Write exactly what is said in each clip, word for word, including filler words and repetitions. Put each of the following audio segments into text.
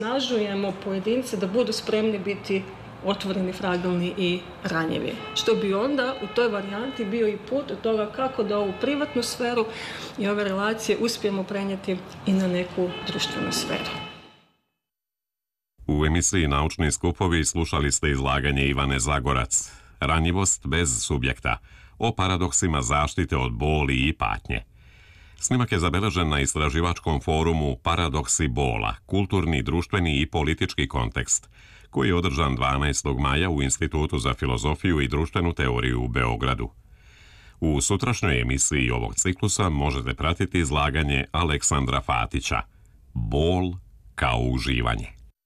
Osnažujemo pojedince da budu spremni biti otvoreni, fragilni i ranjivi. Što bi onda u toj varijanti bio i put do toga kako da ovu privatnu sferu i ove relacije uspijemo prenijeti i na neku društvenu sferu. U emisiji Naučni skupovi slušali ste izlaganje Ivane Zagorac, Ranjivost bez subjekta, o paradoksima zaštite od boli i patnje. Snimak je zabeležen na istraživačkom forumu Paradoksi bola, kulturni, društveni i politički kontekst, koji je održan dvanaestog maja u Institutu za filozofiju i društvenu teoriju u Beogradu. U sutrašnjoj emisiji ovog ciklusa možete pratiti izlaganje Aleksandra Fatića, Bol kao uživanje.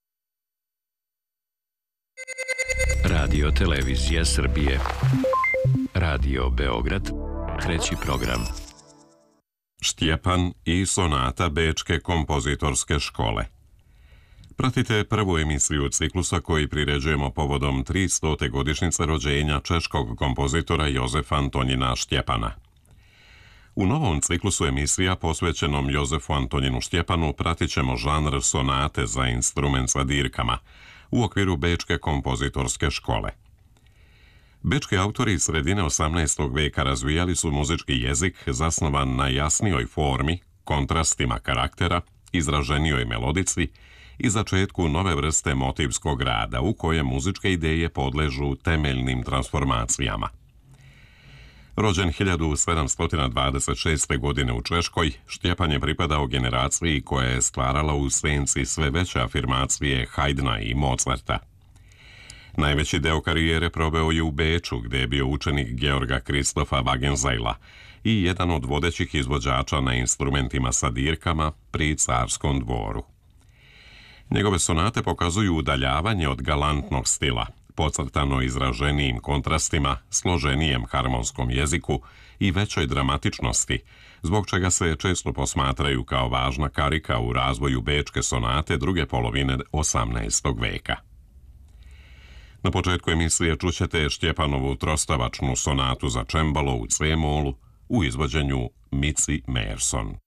Radio Televizija Srbije. Radio Beograd. Treći program. Štjepan i sonata Bečke kompozitorske škole. Pratite prvu emisiju ciklusa koji priređujemo povodom tristote godišnjice rođenja češkog kompozitora Jozefa Antonjina Štjepana. U novom ciklusu emisija posvećenom Jozefu Antonjinu Štjepanu pratit ćemo žanr sonate za instrument sa dirkama u okviru Bečke kompozitorske škole. Bečki autori iz sredine osamnaestog veka razvijali su muzički jezik zasnovan na jasnijoj formi, kontrastima karaktera, izraženijoj melodici i začetku nove vrste motivskog rada u kojem muzičke ideje podležu temeljnim transformacijama. Rođen hiljadu sedamsto dvadeset šeste. godine u Češkoj, Štjepan je pripadao generaciji koja je stvarala u senci sve veće afirmacije Haydna i Mozarta. Najveći deo karijere proveo je u Beču, gde je bio učenik Georga Kristofa Wagenseila i jedan od vodećih izvođača na instrumentima sa dirkama pri carskom dvoru. Njegove sonate pokazuju udaljavanje od galantnog stila, podcrtano izraženijim kontrastima, složenijem harmonskom jeziku i većoj dramatičnosti, zbog čega se često posmatraju kao važna karika u razvoju bečke sonate druge polovine osamnaestog veka. Na početku emisije čućete Štjepanovu trostavačnu sonatu za čembalo u C-molu u izvođenju Mici Merson.